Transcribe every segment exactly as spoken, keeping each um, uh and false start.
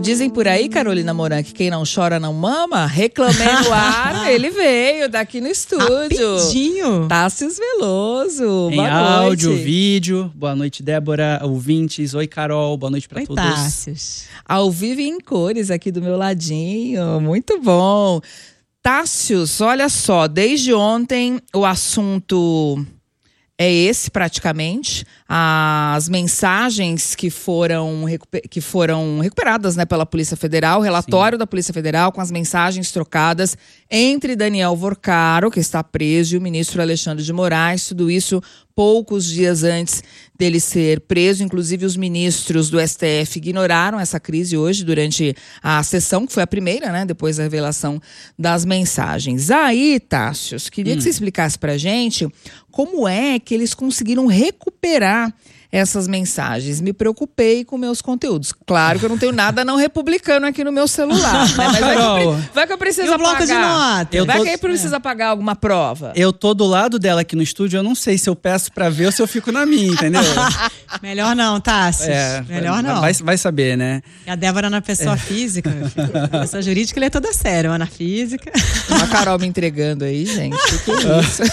dizem por aí, Carolina Moran, que quem não chora não mama? Reclamei no ar, ele veio daqui no estúdio. Rapidinho. Tássius Veloso, em boa áudio, noite. vídeo. Boa noite, Débora, ouvintes. Oi, Carol, boa noite pra Oi, todos. Tássius. Ao vivo e em cores aqui do meu ladinho, muito bom. Tássius, olha só, desde ontem o assunto é esse praticamente. As mensagens que foram, que foram recuperadas, né, pela Polícia Federal, o relatório Sim. da Polícia Federal com as mensagens trocadas entre Daniel Vorcaro, que está preso, e o ministro Alexandre de Moraes, tudo isso poucos dias antes dele ser preso. Inclusive, os ministros do S T F ignoraram essa crise hoje durante a sessão, que foi a primeira, né, depois da revelação das mensagens. Aí, Tássius, queria hum. que você explicasse pra gente como é que eles conseguiram recuperar essas mensagens. Me preocupei com meus conteúdos. Claro que eu não tenho nada não republicano aqui no meu celular, né? Mas vai que, eu, vai que eu preciso e o apagar. bloco de nota? Eu vai tô, que eu preciso é. apagar alguma prova. Eu tô do lado dela aqui no estúdio, eu não sei se eu peço pra ver ou se eu fico na minha, entendeu? Melhor não, Tássius. É, Melhor não. Vai, vai saber, né? E a Débora na pessoa é. física, meu filho. Na pessoa jurídica, ele é toda séria, mas na física. A Carol me entregando aí, gente. O que é isso?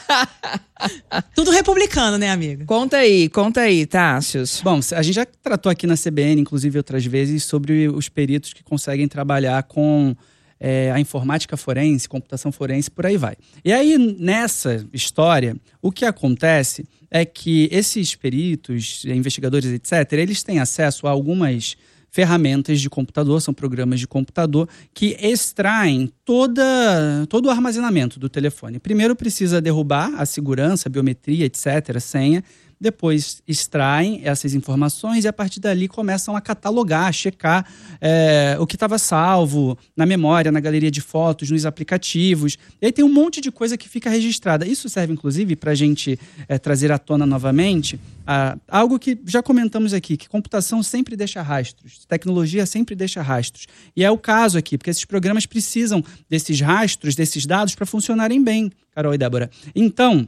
Tudo republicano, né, amiga? Conta aí, conta aí, Tássius. Bom, a gente já tratou aqui na C B N, inclusive outras vezes, sobre os peritos que conseguem trabalhar com é, a informática forense, computação forense, por aí vai. E aí, nessa história, o que acontece é que esses peritos, investigadores, etcétera, eles têm acesso a algumas ferramentas de computador, são programas de computador que extraem toda, todo o armazenamento do telefone. Primeiro precisa derrubar a segurança, a biometria, etcétera, senha. Depois extraem essas informações e a partir dali começam a catalogar, a checar é, o que estava salvo na memória, na galeria de fotos, nos aplicativos. E aí tem um monte de coisa que fica registrada. Isso serve, inclusive, para a gente é, trazer à tona novamente a, algo que já comentamos aqui, que computação sempre deixa rastros, tecnologia sempre deixa rastros. E é o caso aqui, porque esses programas precisam desses rastros, desses dados para funcionarem bem, Carol e Débora. Então,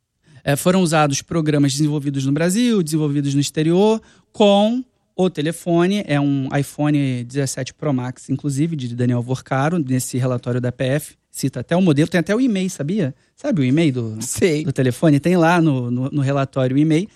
É, foram usados programas desenvolvidos no Brasil, desenvolvidos no exterior, com o telefone. É um iPhone dezessete Pro Max, inclusive, de Daniel Vorcaro, nesse relatório da P F. Cita até o modelo, tem até o e-mail, sabia? Sabe o e-mail do, do telefone? Tem lá no, no, no relatório o e-mail.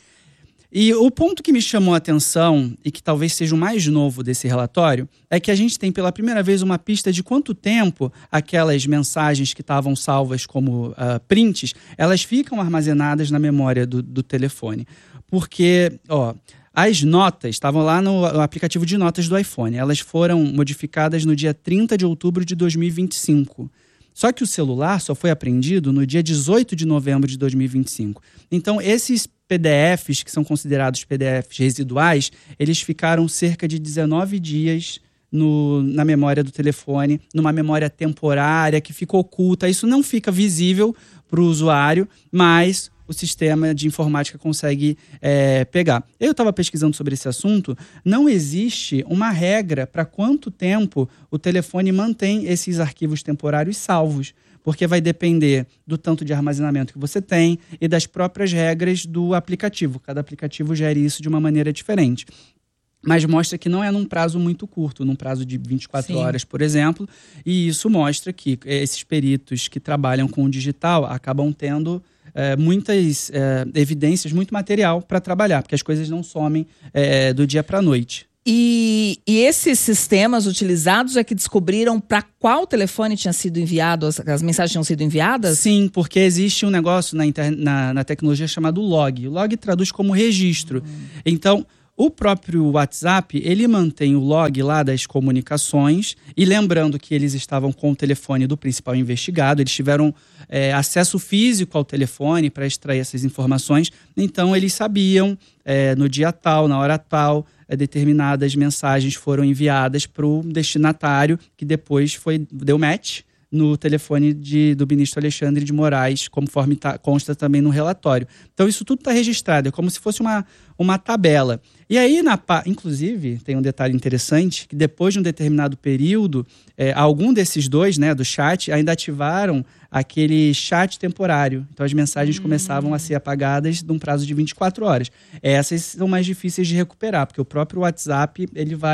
E o ponto que me chamou a atenção, e que talvez seja o mais novo desse relatório, é que a gente tem pela primeira vez uma pista de quanto tempo aquelas mensagens que estavam salvas como uh, prints, elas ficam armazenadas na memória do, do telefone. Porque, ó, as notas estavam lá no, no aplicativo de notas do iPhone. Elas foram modificadas no dia trinta de outubro de dois mil e vinte e cinco. Só que o celular só foi apreendido no dia dezoito de novembro de dois mil e vinte e cinco. Então, esses P D Fs, que são considerados P D Fs residuais, eles ficaram cerca de dezenove dias no, na memória do telefone, numa memória temporária que ficou oculta. Isso não fica visível para o usuário, mas o sistema de informática consegue é, pegar. Eu estava pesquisando sobre esse assunto, não existe uma regra para quanto tempo o telefone mantém esses arquivos temporários salvos, porque vai depender do tanto de armazenamento que você tem e das próprias regras do aplicativo. Cada aplicativo gere isso de uma maneira diferente. Mas mostra que não é num prazo muito curto, num prazo de vinte e quatro Sim. horas, por exemplo, e isso mostra que esses peritos que trabalham com o digital acabam tendo É, muitas é, evidências, muito material para trabalhar, porque as coisas não somem é, do dia para a noite. E, e esses sistemas utilizados é que descobriram para qual telefone tinha sido enviado, as, as mensagens tinham sido enviadas? Sim, porque existe um negócio na, inter, na, na tecnologia chamado log. O log traduz como registro. Hum. Então, o próprio WhatsApp, ele mantém o log lá das comunicações, e lembrando que eles estavam com o telefone do principal investigado, eles tiveram é, acesso físico ao telefone para extrair essas informações, então eles sabiam é, no dia tal, na hora tal, é, determinadas mensagens foram enviadas para o destinatário, que depois foi, deu match no telefone de, do ministro Alexandre de Moraes, conforme tá, consta também no relatório. Então isso tudo está registrado, é como se fosse uma, uma tabela. E aí, na, inclusive, tem um detalhe interessante, que depois de um determinado período, é, algum desses dois, né, do chat, ainda ativaram aquele chat temporário. Então as mensagens hum. começavam a ser apagadas num prazo de vinte e quatro horas. Essas são mais difíceis de recuperar, porque o próprio WhatsApp, ele vai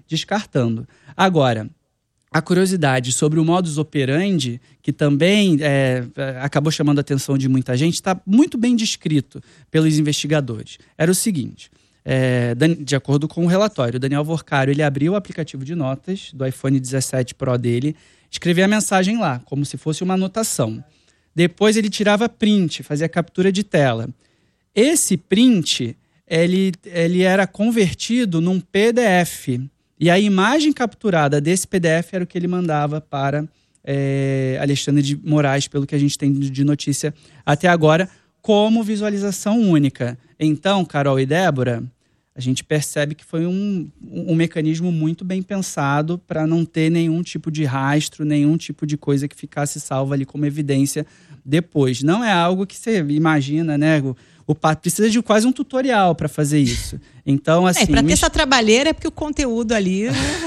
descartando. Agora, a curiosidade sobre o modus operandi, que também é, acabou chamando a atenção de muita gente, está muito bem descrito pelos investigadores. Era o seguinte, é, de acordo com o relatório, o Daniel Vorcaro, ele abriu o aplicativo de notas do iPhone dezessete Pro dele, escrevia a mensagem lá, como se fosse uma anotação. Depois ele tirava print, fazia captura de tela. Esse print, ele, ele era convertido num P D F. E a imagem capturada desse P D F era o que ele mandava para é, Alexandre de Moraes, pelo que a gente tem de notícia até agora, como visualização única. Então, Carol e Débora, a gente percebe que foi um, um, um mecanismo muito bem pensado para não ter nenhum tipo de rastro, nenhum tipo de coisa que ficasse salva ali como evidência depois. Não é algo que você imagina, né? O, o precisa de quase um tutorial para fazer isso. Então, assim, é, para ter me... essa trabalheira é porque o conteúdo ali,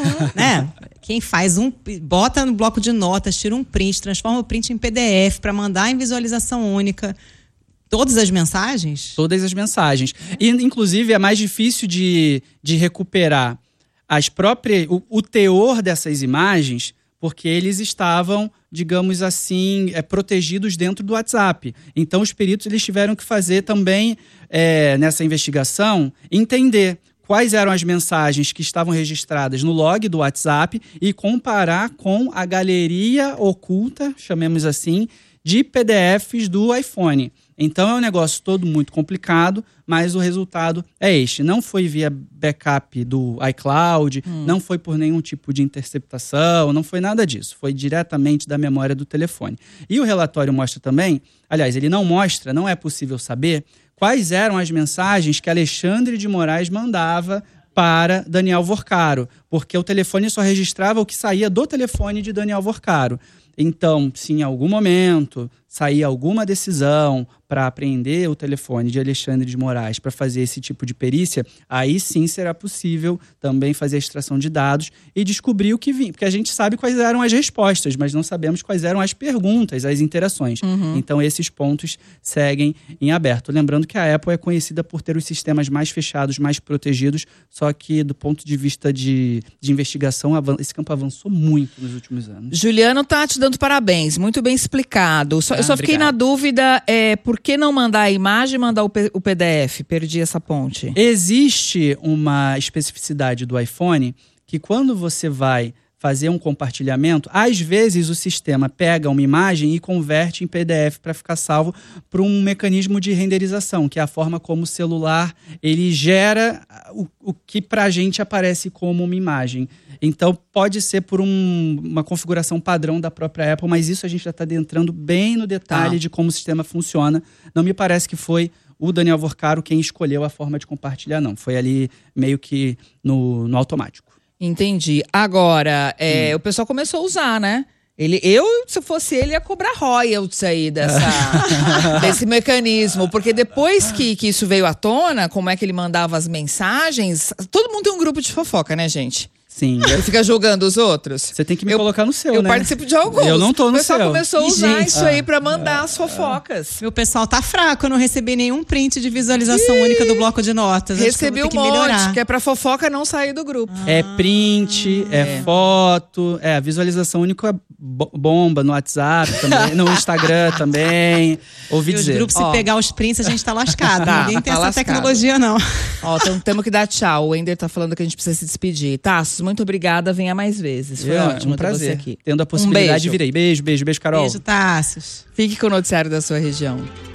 né? Quem faz um, bota no bloco de notas, tira um print, transforma o print em P D F para mandar em visualização única. Todas as mensagens? Todas as mensagens. E, inclusive, é mais difícil de, de recuperar as próprias, o, o teor dessas imagens, porque eles estavam, digamos assim, é, protegidos dentro do WhatsApp. Então, os peritos eles tiveram que fazer também, é, nessa investigação, entender quais eram as mensagens que estavam registradas no log do WhatsApp e comparar com a galeria oculta, chamemos assim, de P D Fs do iPhone. Então é um negócio todo muito complicado, mas o resultado é este. Não foi via backup do iCloud, hum. não foi por nenhum tipo de interceptação, não foi nada disso. Foi diretamente da memória do telefone. E o relatório mostra também, aliás, ele não mostra, não é possível saber quais eram as mensagens que Alexandre de Moraes mandava para Daniel Vorcaro, porque o telefone só registrava o que saía do telefone de Daniel Vorcaro. Então, se em algum momento sair alguma decisão para apreender o telefone de Alexandre de Moraes para fazer esse tipo de perícia, aí sim será possível também fazer a extração de dados e descobrir o que vinha. Porque a gente sabe quais eram as respostas, mas não sabemos quais eram as perguntas, as interações. Uhum. Então, esses pontos seguem em aberto. Lembrando que a Apple é conhecida por ter os sistemas mais fechados, mais protegidos, só que do ponto de vista de, de investigação, esse campo avançou muito nos últimos anos. Juliano tá te dando parabéns, muito bem explicado. Só, ah, eu só fiquei obrigado. na dúvida, é, por que não mandar a imagem e mandar o, P, o P D F? Perdi essa ponte. Existe uma especificidade do iPhone que quando você vai fazer um compartilhamento, às vezes o sistema pega uma imagem e converte em P D F para ficar salvo por um mecanismo de renderização, que é a forma como o celular ele gera o, o que para a gente aparece como uma imagem. Então, pode ser por um, uma configuração padrão da própria Apple, mas isso a gente já está adentrando bem no detalhe tá. de como o sistema funciona. Não me parece que foi o Daniel Vorcaro quem escolheu a forma de compartilhar, não. Foi ali meio que no, no automático. Entendi. Agora, é, hum. o pessoal começou a usar, né? Ele, eu, se fosse ele, ia cobrar royalties aí dessa, desse mecanismo. Porque depois que, que isso veio à tona, como é que ele mandava as mensagens... Todo mundo tem um grupo de fofoca, né, gente? Sim. Ele fica julgando os outros. Você tem que me eu, colocar no seu, eu né? Eu participo de alguns. Eu não tô no seu. O pessoal começou a usar gente, isso aí pra mandar ah, as fofocas. Meu pessoal tá fraco, eu não recebi nenhum print de visualização Ih, única do bloco de notas. Recebi Acho que eu um vou ter que melhorar. monte, que é pra fofoca não sair do grupo. Ah, é print, é, é foto, é a visualização única bomba no WhatsApp também, no Instagram também. Ouvi e dizer. Os grupos, se Ó, pegar os prints, a gente tá lascado. Tá, Ninguém tem tá essa lascado. tecnologia, não. Ó, então temos que dar tchau. O Ender tá falando que a gente precisa se despedir. Tassos, muito obrigada. Venha mais vezes. Foi é, ótimo um ter prazer. você aqui. Tendo a possibilidade um de vir aí. Beijo, beijo, beijo, Carol. Beijo, Tassos. Fique com o noticiário da sua região.